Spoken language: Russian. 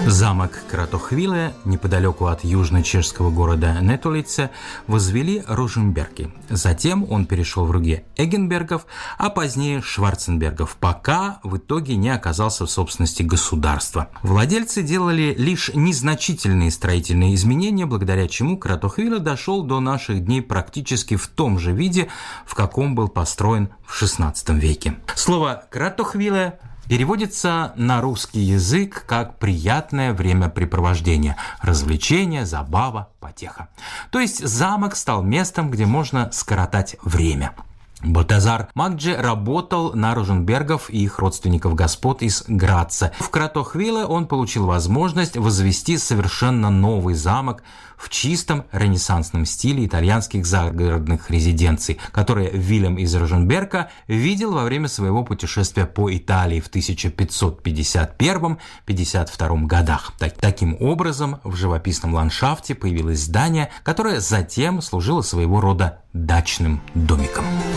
Замок Кратохвиле, неподалеку от южно-чешского города Нетолице, возвели Ружемберги. Затем он перешел в руки Эггенбергов, а позднее Шварценбергов, пока в итоге не оказался в собственности государства. Владельцы делали лишь незначительные строительные изменения, благодаря чему Кратохвиле дошел до наших дней практически в том же виде, в каком был построен в XVI веке. Слово «Кратохвиле» переводится на русский язык как «приятное времяпрепровождение», развлечение, забава, потеха. То есть замок стал местом, где можно скоротать время. Балтазар Макджи работал на Ружембергов и их родственников господ из Граца. В Кратохвиле он получил возможность возвести совершенно новый замок в чистом ренессансном стиле итальянских загородных резиденций, которые Вильям из Ружемберга видел во время своего путешествия по Италии в 1551-52 годах. Таким образом, в живописном ландшафте появилось здание, которое затем служило своего рода дачным домиком.